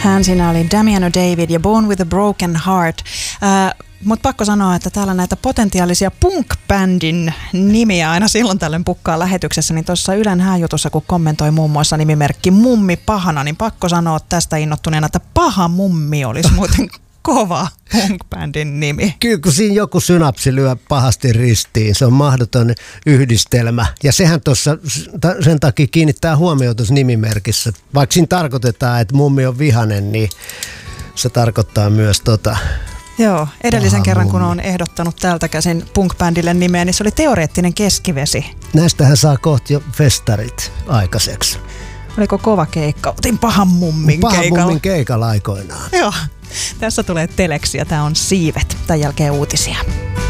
Hän siinä oli Damian O'David ja Born with a Broken Heart. Mutta pakko sanoa, että täällä näitä potentiaalisia punk-bändin nimiä aina silloin tällöin pukkaa lähetyksessä, niin tuossa Ylen hääjutussa, kun kommentoi muun muassa nimimerkki Mummi Pahana, niin pakko sanoa tästä innoittuneena, että Paha Mummi olisi muuten kova punk-bändin nimi. Kyllä, kun siinä joku synapsi lyö pahasti ristiin, se on mahdoton yhdistelmä. Ja sehän tuossa sen takia kiinnittää huomiota tuossa nimimerkissä. Vaikka siinä tarkoitetaan, että mummi on vihanen, niin se tarkoittaa myös Joo, edellisen kerran kun on ehdottanut täältä käsin punk-bändille nimeä, niin se oli Teoreettinen keskivesi. Näistähän saa kohta jo festarit aikaiseksi. Oliko kova keikka? Otin Pahan Mummin keikalla. Pahan Mummin keikalla aikoinaan. Joo, tässä tulee teleksi ja tämä on Siivet. Tämän jälkeen uutisia.